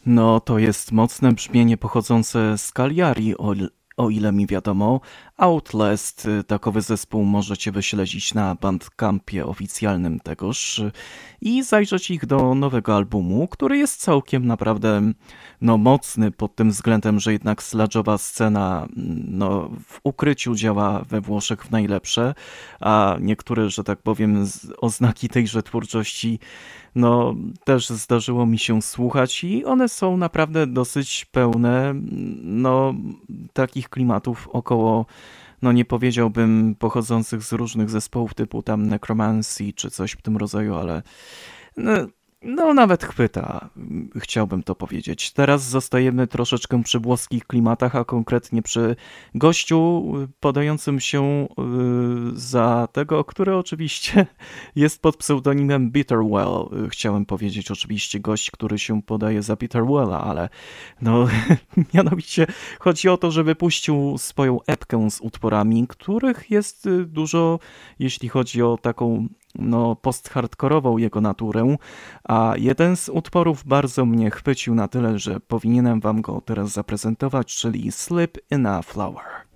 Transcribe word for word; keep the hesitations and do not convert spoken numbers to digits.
No, to jest mocne brzmienie pochodzące z Cagliari, o, il- o ile mi wiadomo. Outlast, y, takowy zespół możecie wyśledzić na Bandcampie oficjalnym tegoż y, i zajrzeć ich do nowego albumu, który jest całkiem naprawdę no, mocny pod tym względem, że jednak sludge'owa scena mm, no, w ukryciu działa we Włoszech w najlepsze, a niektóre, że tak powiem, z- oznaki tejże twórczości no, też zdarzyło mi się słuchać i one są naprawdę dosyć pełne, no, takich klimatów około, no nie powiedziałbym pochodzących z różnych zespołów typu tam Necromancy czy coś w tym rodzaju, ale no, no nawet chwyta, chciałbym to powiedzieć. Teraz zostajemy troszeczkę przy włoskich klimatach, a konkretnie przy gościu podającym się y, za tego, który oczywiście jest pod pseudonimem Bitterwell. Chciałem powiedzieć oczywiście gość, który się podaje za Bitterwella, ale no mianowicie chodzi o to, że wypuścił swoją epkę z utworami, których jest y, dużo, jeśli chodzi o taką no, post-hardkorową jego naturę, a jeden z utworów bardzo mnie chwycił na tyle, że powinienem wam go teraz zaprezentować, czyli Slip in a Flower.